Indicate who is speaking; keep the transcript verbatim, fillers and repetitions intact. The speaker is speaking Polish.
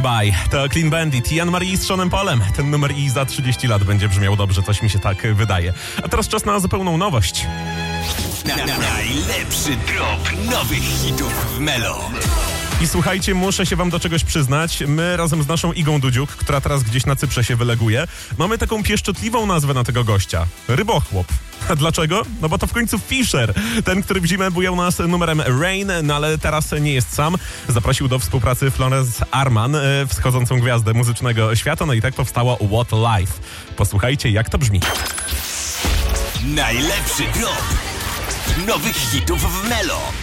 Speaker 1: Bye. To Clean Bandit, Jan Marie z Seanem Paulem. Ten numer i za trzydzieści lat będzie brzmiał dobrze, coś mi się tak wydaje. A teraz czas na zupełną nowość.
Speaker 2: Na, na, najlepszy drop nowych hitów w Melo.
Speaker 1: I słuchajcie, muszę się wam do czegoś przyznać. My razem z naszą Igą Dudziuk, która teraz gdzieś na Cyprze się wyleguje, mamy taką pieszczotliwą nazwę na tego gościa. Rybochłop. A dlaczego? No bo to w końcu Fisher. Ten, który w zimę bujał nas numerem Rain, no ale teraz nie jest sam. Zaprosił do współpracy Florence Arman, wschodzącą gwiazdę muzycznego świata. No i tak powstało What Life. Posłuchajcie, jak to brzmi.
Speaker 2: Najlepszy drop nowych hitów w Melo.